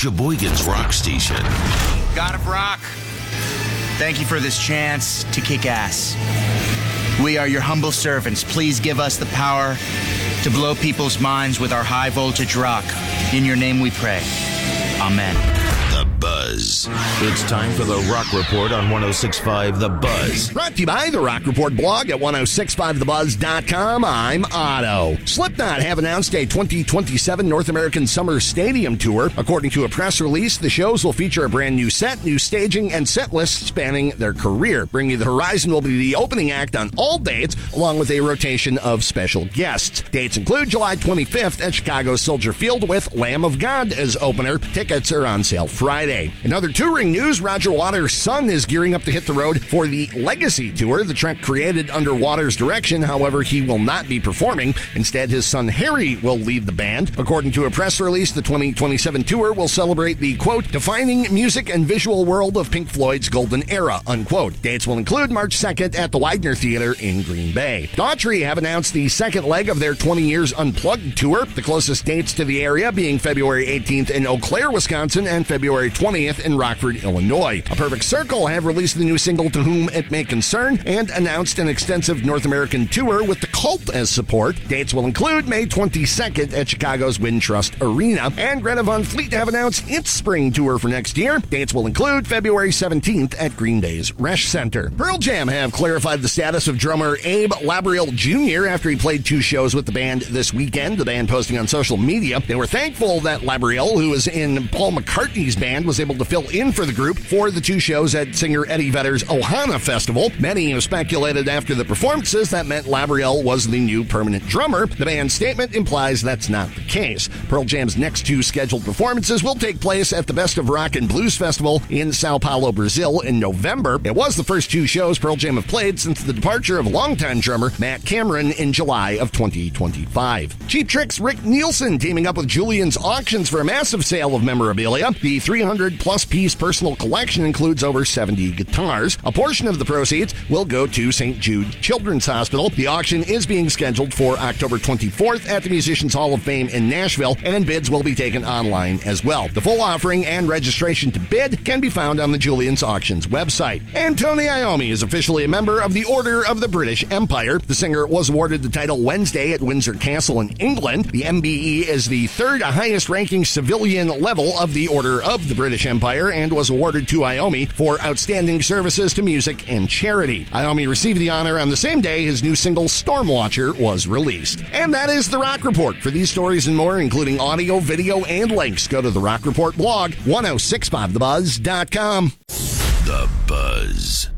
Sheboygan's rock station. God of Rock, thank you for this chance to kick ass. We are your humble servants. Please give us the power to blow people's minds with our high voltage rock. In your name we pray. Amen. The Buzz. It's time for the Rock Report on 106.5 The Buzz. Brought to you by the Rock Report blog at 1065thebuzz.com. I'm Otto. Slipknot have announced a 2027 North American Summer Stadium Tour. According to a press release, the shows will feature a brand new set, new staging, and set list spanning their career. Bring You the Horizon will be the opening act on all dates, along with a rotation of special guests. Dates include July 25th at Chicago's Soldier Field with Lamb of God as opener. Tickets are on sale Friday. In other touring news, Roger Waters' son is gearing up to hit the road for the Legacy Tour, the trek created under Waters' direction. However, he will not be performing. Instead, his son Harry will lead the band. According to a press release, the 2027 tour will celebrate the, quote, defining music and visual world of Pink Floyd's golden era, unquote. Dates will include March 2nd at the Widener Theater in Green Bay. Daughtry have announced the second leg of their 20 Years Unplugged tour, the closest dates to the area being February 18th in Eau Claire, Wisconsin, and February 20th in Rockford, Illinois. A Perfect Circle have released the new single To Whom It May Concern and announced an extensive North American tour with The Cult as support. Dates will include May 22nd at Chicago's Wintrust Arena, and Greta Van Fleet have announced its spring tour for next year. Dates will include February 17th at Green Bay's Resch Center. Pearl Jam have clarified the status of drummer Abe Laboriel Jr. after he played 2 shows with the band this weekend. The band posting on social media, they were thankful that Laboriel, who is in Paul McCartney's band, was able to fill in for the group for the 2 shows at singer Eddie Vedder's Ohana Festival. Many have speculated after the performances that meant Laboriel was the new permanent drummer. The band's statement implies that's not the case. Pearl Jam's next 2 scheduled performances will take place at the Best of Rock and Blues Festival in Sao Paulo, Brazil in November. It was the first 2 shows Pearl Jam have played since the departure of longtime drummer Matt Cameron in July of 2025. Cheap Trick's Rick Nielsen teaming up with Julian's Auctions for a massive sale of memorabilia. The 300-plus piece personal collection includes over 70 guitars. A portion of the proceeds will go to St. Jude Children's Hospital. The auction is being scheduled for October 24th at the Musicians Hall of Fame in Nashville, and bids will be taken online as well. The full offering and registration to bid can be found on the Julian's Auctions website. And Tony Iommi is officially a member of the Order of the British Empire. The singer was awarded the title Wednesday at Windsor Castle in England. The MBE is the 3rd highest-ranking civilian level of the Order of the British Empire and was awarded to Iommi for outstanding services to music and charity. Iommi received the honor on the same day his new single Stormwatcher was released. And that is the Rock Report. For these stories and more, including audio, video, and links, go to the Rock Report blog, 1065thebuzz.com. The Buzz.